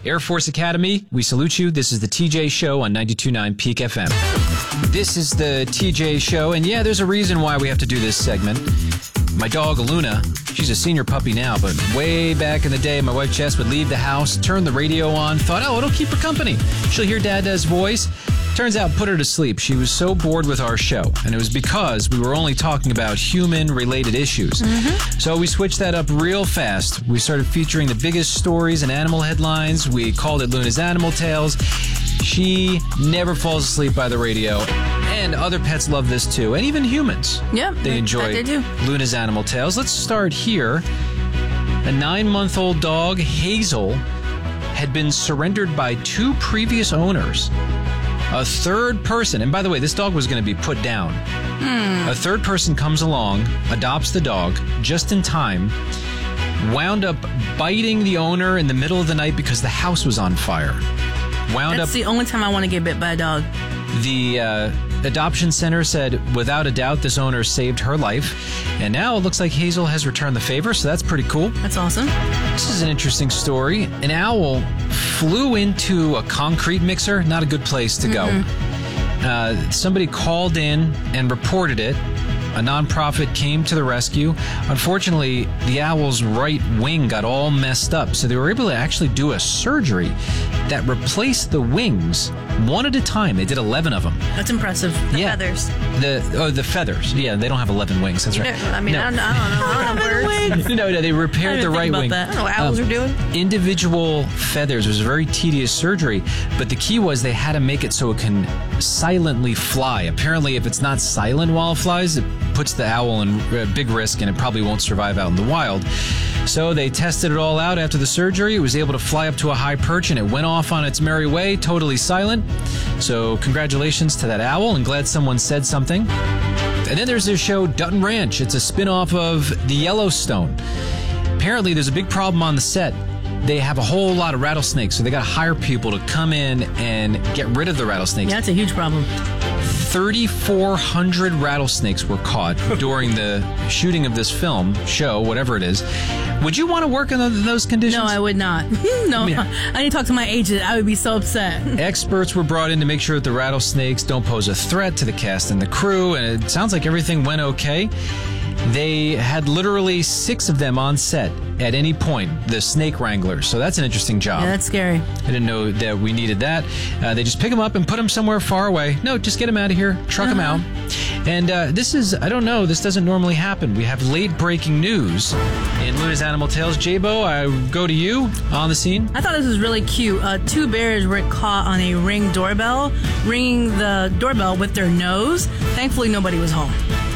Air Force Academy, we salute you. This is the TJ Show on 92.9 Peak FM. This is the TJ Show, and yeah, there's a reason why we have to do this segment. My dog, Luna, she's a senior puppy now, but way back in the day, my wife Jess would leave the house, turn the radio on, thought, it'll keep her company. She'll hear Dada's voice. Turns out, put her to sleep. She was so bored with our show, and it was because we were only talking about human-related issues. So we switched that up real fast. We started featuring the biggest stories and animal headlines. We called it Luna's Animal Tales. She never falls asleep by the radio, and other pets love this too, and even humans. Yeah, they enjoy they do. Luna's Animal Tales. Let's start here. A 9-month-old dog, Hazel, had been surrendered by 2 previous owners. A third person, and by the way, this dog was going to be put down. A third person comes along, adopts the dog just in time, wound up biting the owner in the middle of the night because the house was on fire. That's the only time I want to get bit by a dog. The adoption center said, without a doubt, this owner saved her life. And now it looks like Hazel has returned the favor, so that's pretty cool. That's awesome. This is an interesting story. An owl flew into a concrete mixer. Not a good place to go. Somebody called in and reported it. A nonprofit came to the rescue. Unfortunately, the owl's right wing got all messed up, so they were able to actually do a surgery that replaced the wings one at a time. They did 11 of them. That's impressive. The feathers. The feathers. Yeah, they don't have 11 wings. That's right. I mean, no. I don't know birds. No, they repaired the right wing. I don't know what owls are doing. Individual feathers was a very tedious surgery, but the key was they had to make it so it can silently fly. Apparently, if it's not silent while it flies, it puts the owl in big risk, and it probably won't survive out in the wild. So they tested it all out after the surgery. It was able to fly up to a high perch, and it went off on its merry way, totally silent. So congratulations to that owl, and glad someone said something. And then there's this show, Dutton Ranch. It's a spin-off of the Yellowstone. Apparently, there's a big problem on the set. They have a whole lot of rattlesnakes, so they got to hire people to come in and get rid of the rattlesnakes. Yeah, that's a huge problem. 3,400 rattlesnakes were caught during the shooting of this show, whatever it is. Would you want to work in those conditions? No, I would not. No, I need to talk to my agent. I would be so upset. Experts were brought in to make sure that the rattlesnakes don't pose a threat to the cast and the crew, and it sounds like everything went okay. They had literally 6 of them on set at any point, the snake wranglers. So that's an interesting job. Yeah, that's scary. I didn't know that we needed that. They just pick them up and put them somewhere far away. No, just get them out of here, truck them out. And this is, I don't know, this doesn't normally happen. We have late breaking news in Luna's Animal Tales. J-Bo, I go to you on the scene. I thought this was really cute. 2 bears were caught on a Ring doorbell, ringing the doorbell with their nose. Thankfully, nobody was home.